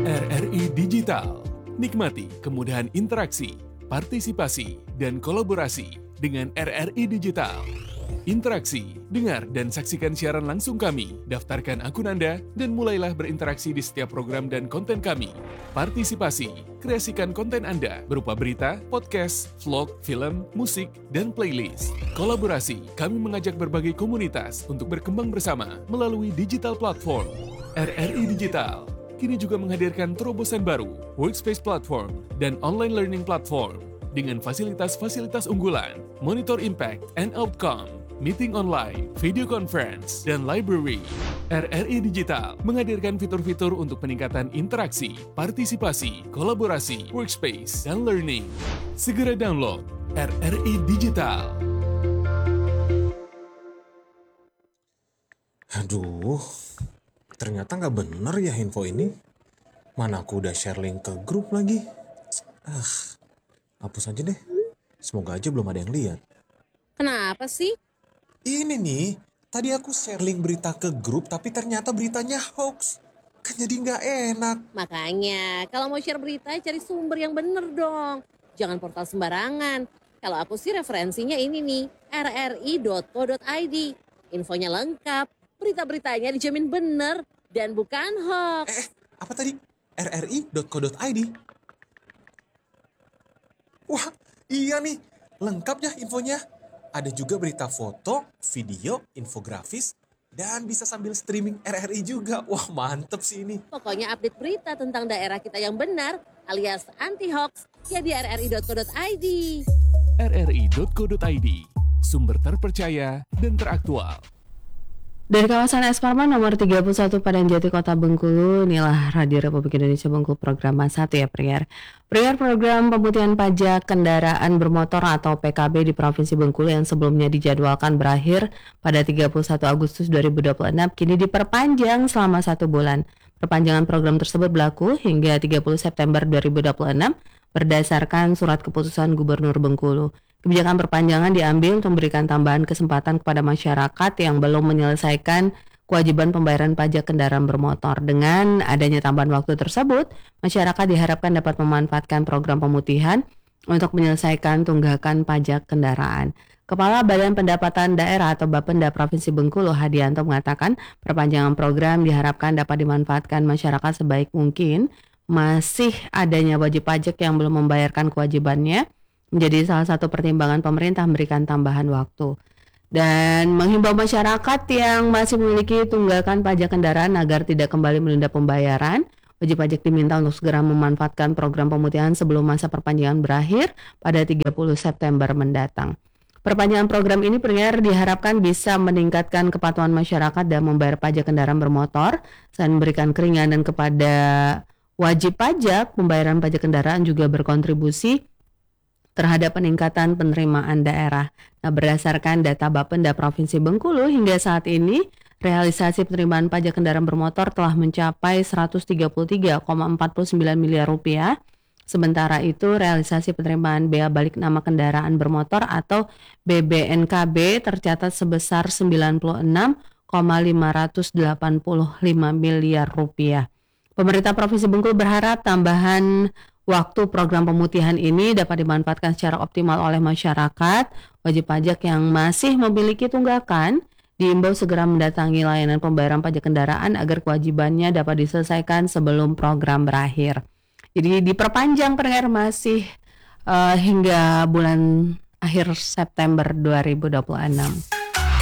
RRI Digital. Nikmati kemudahan interaksi, partisipasi, dan kolaborasi dengan RRI Digital. Interaksi, dengar dan saksikan siaran langsung kami, daftarkan akun Anda, dan mulailah berinteraksi di setiap program dan konten kami. Partisipasi, kreasikan konten Anda berupa berita, podcast, vlog, film, musik, dan playlist. Kolaborasi, kami mengajak berbagai komunitas untuk berkembang bersama melalui digital platform. RRI Digital kini juga menghadirkan terobosan baru, workspace platform, dan online learning platform dengan fasilitas-fasilitas unggulan, monitor impact and outcome, meeting online, video conference, dan library. RRI Digital menghadirkan fitur-fitur untuk peningkatan interaksi, partisipasi, kolaborasi, workspace, dan learning. Segera download RRI Digital. Aduh, ternyata nggak bener ya info ini. Mana aku udah share link ke grup lagi. Hapus aja deh. Semoga aja belum ada yang lihat. Kenapa sih? Ini nih, tadi aku share link berita ke grup tapi ternyata beritanya hoax. Kan jadi nggak enak. Makanya, kalau mau share berita, cari sumber yang bener dong. Jangan portal sembarangan. Kalau aku sih referensinya ini nih, rri.co.id. Infonya lengkap, berita-beritanya dijamin bener dan bukan hoax. Apa tadi? rri.co.id? Wah, iya nih, lengkap ya infonya. Ada juga berita foto, video, infografis, dan bisa sambil streaming RRI juga. Wah, mantep sih ini. Pokoknya update berita tentang daerah kita yang benar alias anti-hoax ya di rri.co.id. rri.co.id, sumber terpercaya dan teraktual. Dari kawasan Es Parman nomor 31 Padanjati Kota Bengkulu, inilah Radio Republik Indonesia Bengkulu program 1 ya Priar. Priar, program pemutihan pajak kendaraan bermotor atau PKB di Provinsi Bengkulu yang sebelumnya dijadwalkan berakhir pada 31 Agustus 2026 kini diperpanjang selama 1 bulan. Perpanjangan program tersebut berlaku hingga 30 September 2026 berdasarkan surat keputusan Gubernur Bengkulu. Kebijakan perpanjangan diambil untuk memberikan tambahan kesempatan kepada masyarakat yang belum menyelesaikan kewajiban pembayaran pajak kendaraan bermotor. Dengan adanya tambahan waktu tersebut, masyarakat diharapkan dapat memanfaatkan program pemutihan untuk menyelesaikan tunggakan pajak kendaraan. Kepala Badan Pendapatan Daerah atau Bapenda Provinsi Bengkulu, Hadianto, mengatakan perpanjangan program diharapkan dapat dimanfaatkan masyarakat sebaik mungkin. Masih adanya wajib pajak yang belum membayarkan kewajibannya menjadi salah satu pertimbangan pemerintah memberikan tambahan waktu. Dan menghimbau masyarakat yang masih memiliki tunggakan pajak kendaraan agar tidak kembali menunda pembayaran. Wajib pajak diminta untuk segera memanfaatkan program pemutihan sebelum masa perpanjangan berakhir pada 30 September mendatang. Perpanjangan program ini diharapkan bisa meningkatkan kepatuhan masyarakat dalam membayar pajak kendaraan bermotor, selain memberikan keringanan kepada wajib pajak. Pembayaran pajak kendaraan juga berkontribusi terhadap peningkatan penerimaan daerah. Nah, berdasarkan data Bapenda Provinsi Bengkulu, hingga saat ini realisasi penerimaan pajak kendaraan bermotor telah mencapai 133,49 miliar rupiah. Sementara itu, realisasi penerimaan bea balik nama kendaraan bermotor atau BBNKB tercatat sebesar 96,585 miliar rupiah. Pemerintah Provinsi Bengkulu berharap tambahan waktu program pemutihan ini dapat dimanfaatkan secara optimal oleh masyarakat. Wajib pajak yang masih memiliki tunggakan diimbau segera mendatangi layanan pembayaran pajak kendaraan agar kewajibannya dapat diselesaikan sebelum program berakhir. Jadi diperpanjang masih hingga bulan akhir September 2026.